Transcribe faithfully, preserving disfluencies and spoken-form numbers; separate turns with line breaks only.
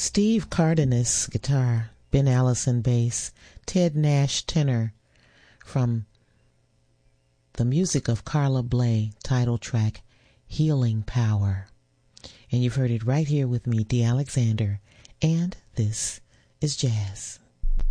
Steve Cardenas guitar, Ben Allison bass, Ted Nash tenor, from the music of Carla Bley, title track Healing Power. And you've heard it right here with me, Dee Alexander, and this is Jazz.